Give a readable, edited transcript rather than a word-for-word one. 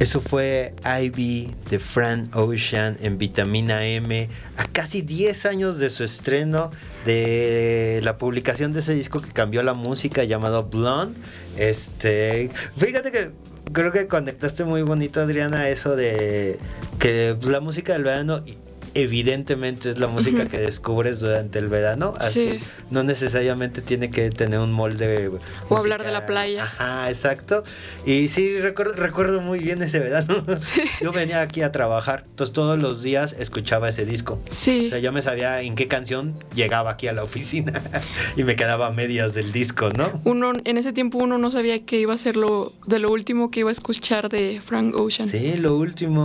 Eso fue Ivy de Frank Ocean en Vitamina M, a casi 10 años de su estreno, de la publicación de ese disco que cambió la música, llamado Blonde. Fíjate que creo que conectaste muy bonito, Adriana, eso de que la música del verano evidentemente es la música que descubres durante el verano, así Sí. no necesariamente tiene que tener un molde O musical. hablar de la playa. Ajá, exacto. Y sí, recuerdo muy bien ese verano. Sí. Yo venía aquí a trabajar, entonces todos los días escuchaba ese disco. Sí. O sea, ya me sabía en qué canción llegaba aquí a la oficina y me quedaba a medias del disco, ¿no? En ese tiempo uno no sabía que iba a ser de lo último que iba a escuchar de Frank Ocean. Sí, lo último.